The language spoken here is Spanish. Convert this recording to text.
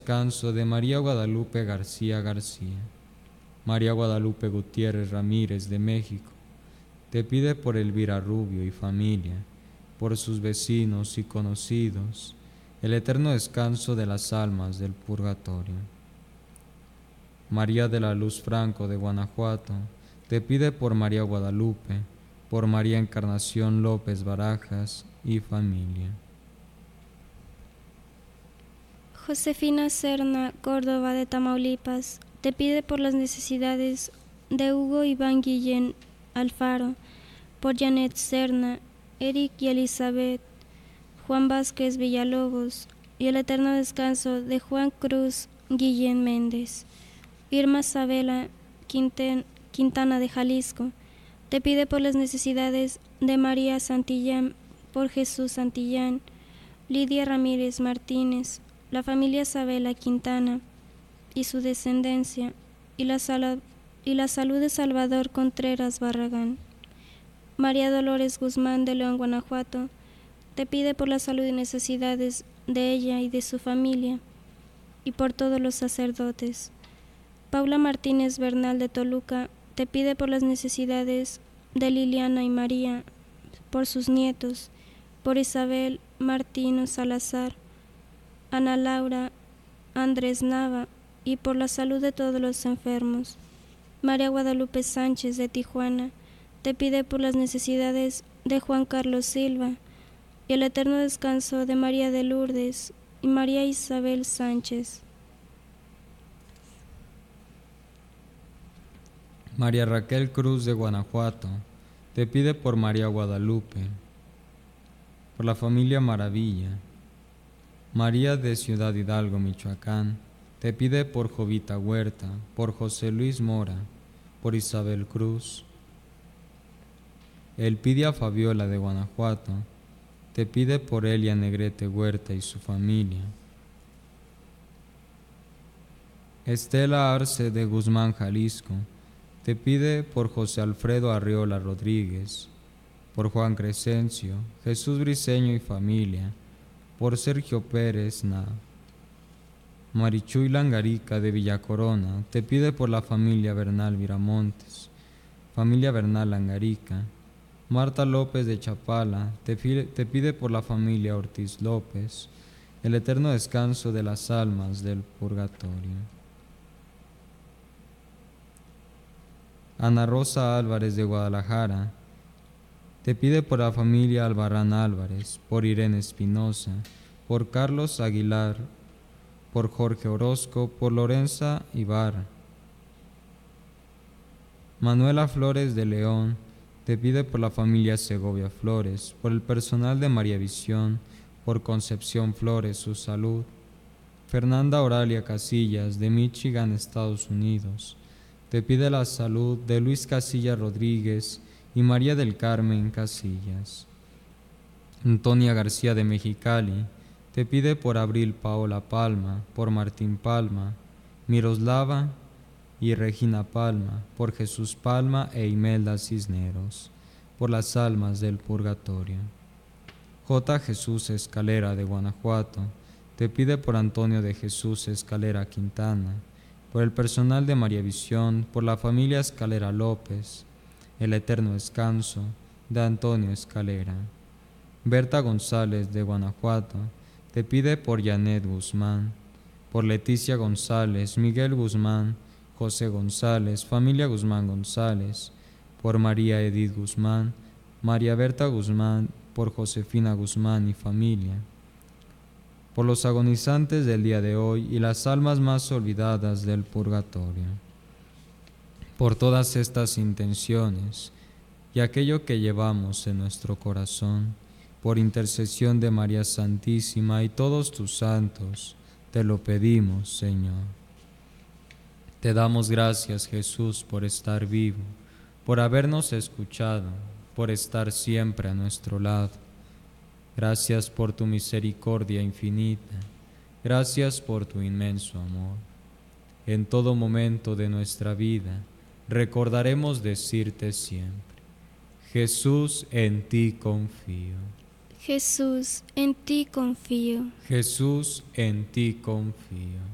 Descanso de María Guadalupe García García. María Guadalupe Gutiérrez Ramírez de México, te pide por Elvira Rubio y familia, por sus vecinos y conocidos, el eterno descanso de las almas del purgatorio. María de la Luz Franco de Guanajuato, te pide por María Guadalupe, por María Encarnación López Barajas y familia. Josefina Serna Córdoba de Tamaulipas, te pide por las necesidades de Hugo Iván Guillén Alfaro, por Janet Serna, Eric y Elizabeth, Juan Vázquez Villalobos y el eterno descanso de Juan Cruz Guillén Méndez. Irma Sabela Quintana de Jalisco, te pide por las necesidades de María Santillán, por Jesús Santillán, Lidia Ramírez Martínez, la familia Sabela Quintana y su descendencia, y la salud de Salvador Contreras Barragán. María Dolores Guzmán de León, Guanajuato, te pide por la salud y necesidades de ella y de su familia, y por todos los sacerdotes. Paula Martínez Bernal de Toluca, te pide por las necesidades de Liliana y María, por sus nietos, por Isabel Martino Salazar, Ana Laura Andrés Nava y por la salud de todos los enfermos. María Guadalupe Sánchez de Tijuana, te pide por las necesidades de Juan Carlos Silva y el eterno descanso de María de Lourdes y María Isabel Sánchez. María Raquel Cruz de Guanajuato, te pide por María Guadalupe, por la familia Maravilla. María de Ciudad Hidalgo, Michoacán, te pide por Jovita Huerta, por José Luis Mora, por Isabel Cruz. Elpidia Fabiola de Guanajuato, te pide por Elia Negrete Huerta y su familia. Estela Arce de Guzmán, Jalisco, te pide por José Alfredo Arriola Rodríguez, por Juan Crescencio, Jesús Briceño y familia, por Sergio Pérez Na. Marichuy Langarica de Villacorona, te pide por la familia Bernal Viramontes, familia Bernal Langarica. Marta López de Chapala, te pide por la familia Ortiz López, el eterno descanso de las almas del purgatorio. Ana Rosa Álvarez de Guadalajara, te pide por la familia Albarrán Álvarez, por Irene Espinosa, por Carlos Aguilar, por Jorge Orozco, por Lorenza Ibarra. Manuela Flores de León, te pide por la familia Segovia Flores, por el personal de María Visión, por Concepción Flores, su salud. Fernanda Oralia Casillas, de Michigan, Estados Unidos, te pide la salud de Luis Casillas Rodríguez y María del Carmen Casillas. Antonia García de Mexicali, te pide por Abril Paola Palma, por Martín Palma, Miroslava y Regina Palma, por Jesús Palma e Imelda Cisneros, por las almas del purgatorio. J. Jesús Escalera de Guanajuato, te pide por Antonio de Jesús Escalera Quintana, por el personal de María Visión, por la familia Escalera López, el eterno descanso de Antonio Escalera. Berta González de Guanajuato, te pide por Janet Guzmán, por Leticia González, Miguel Guzmán, José González, familia Guzmán González, por María Edith Guzmán, María Berta Guzmán, por Josefina Guzmán y familia. Por los agonizantes del día de hoy y las almas más olvidadas del purgatorio. Por todas estas intenciones y aquello que llevamos en nuestro corazón, por intercesión de María Santísima y todos tus santos, te lo pedimos, Señor. Te damos gracias, Jesús, por estar vivo, por habernos escuchado, por estar siempre a nuestro lado. Gracias por tu misericordia infinita. Gracias por tu inmenso amor. En todo momento de nuestra vida, recordaremos decirte siempre: Jesús, en ti confío. Jesús, en ti confío. Jesús, en ti confío.